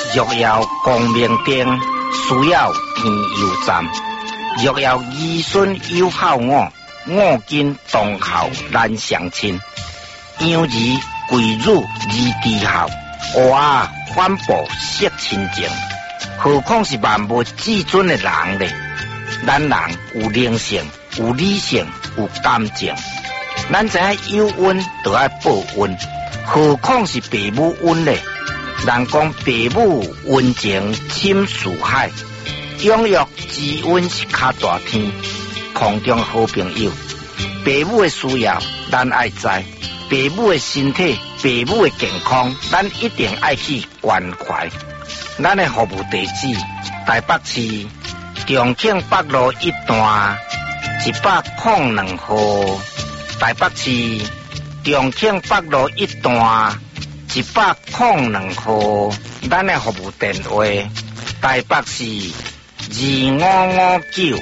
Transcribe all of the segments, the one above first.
若要光明灯，需要添油站。若要儿孙友好我，我今同校难相亲。养儿贵辱而低孝，娃反哺惜亲情。何况是万物至尊的人呢？咱人有灵性，有理性，有感情。咱知影有恩就要报恩，何况是父母恩呢？人讲父母恩情深似海，养育之恩是较大天。空中好朋友，父母的需要咱爱知，父母的身体、父母的健康，咱一定爱去关怀。咱的服务地址：台北市重庆北路1段102號。台北市重庆北路1段102號。咱的服務電話：台北市25592699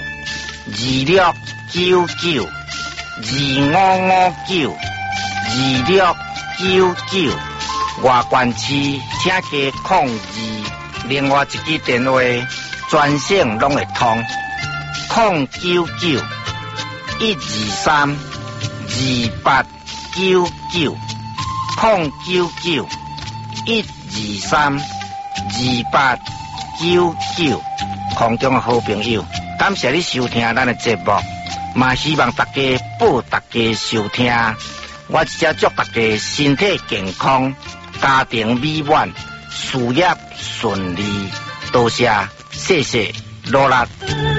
25592699。外县市請加02。另外一支電話全省攏會通，099-123-2899 099-123-2899。空中的好朋友，感謝你收聽咱的節目，嘛希望大家報大家收聽。我只祝大家身體健康，家庭美滿，事業順利。多謝，謝謝，努力。